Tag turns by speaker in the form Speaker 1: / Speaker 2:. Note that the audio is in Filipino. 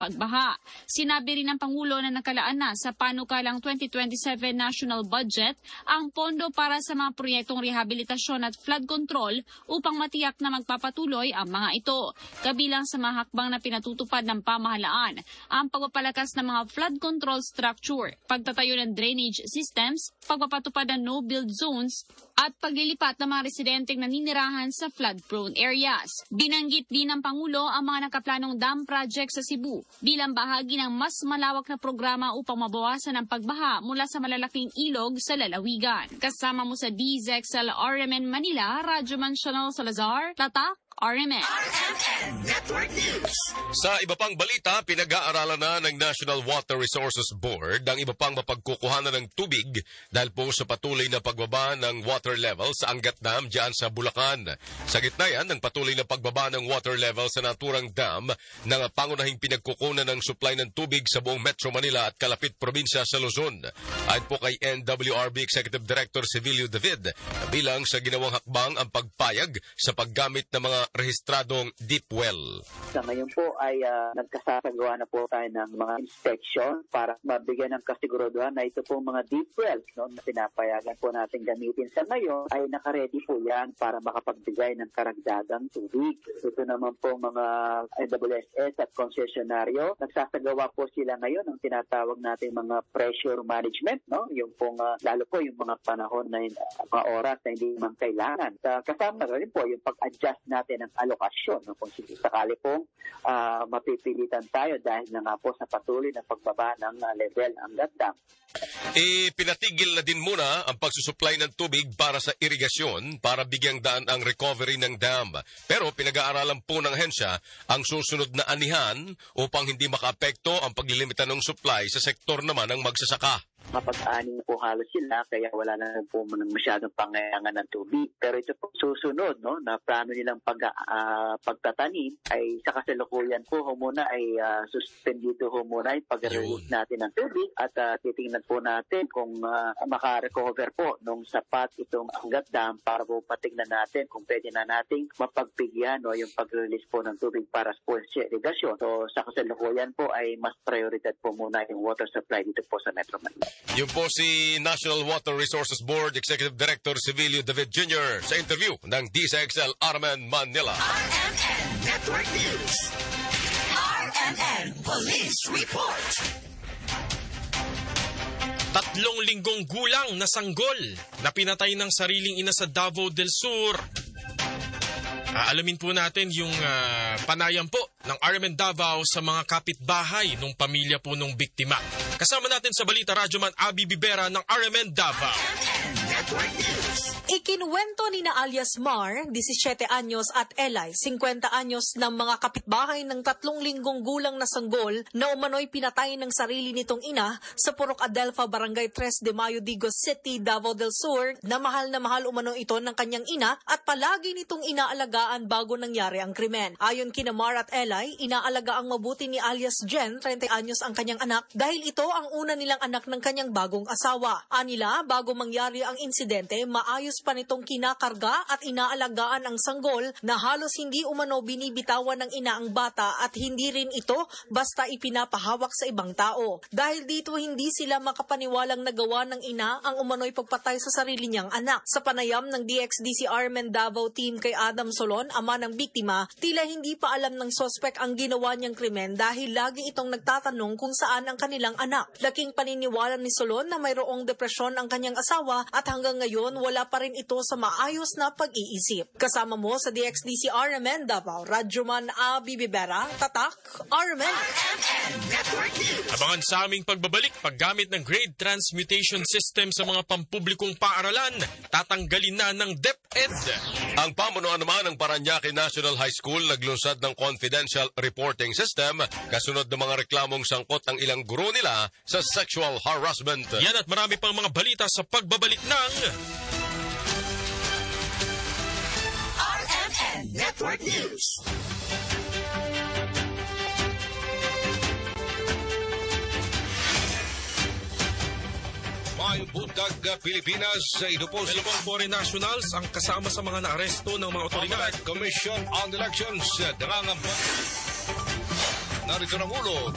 Speaker 1: pagbaha. Sinabi rin ng Pangulo na nakalaan na sa panukalang 2027 national budget ang pondo para sa mga proyektong rehabilitasyon at flood control upang matiyak na magpapatuloy ang mga ito. Kabilang sa mga hakbang na pinatutupad ng pamahalaan, ang pagpapalakas ng mga flood control structure, pagtatayo ng drainage systems, pagpapatupad ng no-build zones, at paglilipat ng mga residenteng naninirahan sa flood-prone areas. Binanggit din ng Pangulo ang mga nakaplanong dam project sa Cebu bilang bahagi ng mas malawak na programa upang mabawasan ang pagbaha mula sa malalaking ilog sa lalawigan. Kasama mo sa DZXL RMN Manila, Radyoman Chanel Salazar, Tatak, RMN.
Speaker 2: RMN Network News.
Speaker 3: Sa iba pang balita, pinag-aaralan na ng National Water Resources Board ang iba pang mapagkukuhanan ng tubig dahil po sa patuloy na pagbaba ng water level sa Angat Dam dyan sa Bulacan. Sa gitna yan ng patuloy na pagbaba ng water level sa naturang dam ng pangunahing pinagkukunan ng supply ng tubig sa buong Metro Manila at kalapit probinsya sa Luzon. Ayon po kay NWRB Executive Director Civilio David, bilang sa ginawang hakbang ang pagpayag sa paggamit ng mga rehistradong deep well.
Speaker 4: Sa ngayon po ay nagkasagawa na po tayo ng mga inspection para mabigyan ng kasiguraduhan na ito po mga deep wells na pinapayagan po natin gamitin sa ngayon ay nakaredy po yan para makapagbigay ng karagdagang tubig. Ito naman po mga NWSS at konsesyonaryo, nagsasagawa po sila ngayon ng tinatawag natin mga pressure management, yung pong lalo po yung mga panahon na mga oras na hindi man kailangan. Kasama rin po yung pag-adjust natin ng alokasyon kung sakali pong mapipilitan tayo dahil na nga po sa patuloy na pagbaba ng level ng dam.
Speaker 3: Pinatigil na din muna ang pagsusupply ng tubig para sa irigasyon para bigyang daan ang recovery ng dam. Pero pinag-aaralan po ng ahensya ang susunod na anihan upang hindi makaapekto ang paglilimita ng supply sa sektor naman ng magsasaka.
Speaker 4: Mapag-ani po halos sila kaya wala na po masyadong pangailangan ng tubig. Pero ito po susunod na plano nilang pagtatanim ay sa kasalukuyan po muna ay suspendido muna yung pag-release natin ng tubig at titingnan po natin kung makarecover po nung sapat itong Angat Dam para po patignan natin kung pwede na nating mapagpigyan yung pag-release po ng tubig para po sa irrigation. So sa kasalukuyan po ay mas prioridad po muna yung water supply dito po sa Metro Manila.
Speaker 3: Yun po si National Water Resources Board Executive Director Civilio David Jr. sa interview ng DZXL RMN Manila.
Speaker 2: RMN Network News. RMN Police Report.
Speaker 5: 3 linggong gulang na sanggol na pinatay ng sariling ina sa Davao del Sur. Alamin po natin yung panayam po ng RMN Davao sa mga kapitbahay ng pamilya po ng biktima. Kasama natin sa balita Radyoman Abby Bibera ng RMN Davao.
Speaker 6: Ikinuwento ni na alias Mar, 17 anyos at Elay, 50 anyos ng mga kapitbahay ng 3 linggong gulang na sanggol na umano'y pinatay ng sarili nitong ina sa Purok Adelfa, Barangay 3 de Mayo, Digos City, Davao del Sur na mahal umano ito ng kanyang ina at palagi nitong inaalagaan bago nangyari ang krimen. Ayon kina Mar at Elay, inaalagaan mabuti ni alias Jen, 30 anyos ang kanyang anak dahil ito ang una nilang anak ng kanyang bagong asawa. Anila, bago mangyari ang insidente, maayos pa nitong kinakarga at inaalagaan ang sanggol na halos hindi umano binibitawan ng ina ang bata at hindi rin ito basta ipinapahawak sa ibang tao. Dahil dito hindi sila makapaniwalang nagawa ng ina ang umano'y pagpatay sa sarili niyang anak. Sa panayam ng DXDC RMN Davao team kay Adam Solon, ama ng biktima, tila hindi pa alam ng sospek ang ginawa niyang krimen dahil lagi itong nagtatanong kung saan ang kanilang anak. Laking paniniwala ni Solon na mayroong depresyon ang kanyang asawa at hanggang ngayon wala pa rin ito sa maayos na pag-iisip. Kasama mo sa DXDC RMN Davao, Radyoman Abby Bibera, Tatak, RMN.
Speaker 5: Abangan sa aming pagbabalik, paggamit ng grade transmutation system sa mga pampublikong paaralan, tatanggalin na ng DepEd.
Speaker 3: Ang pamunuan naman ng Parañaque National High School naglunsad ng confidential reporting system kasunod ng mga reklamong sangkot ang ilang guro nila sa sexual harassment.
Speaker 5: Yan at marami pang mga balita sa pagbabalik ng
Speaker 2: RMN Network News.
Speaker 7: May buntag Pilipinas sa ito po
Speaker 5: Dalawang foreign nationals ang kasama sa mga naaresto ng mga otoridad.
Speaker 7: Commission on Elections. Narito ng ulo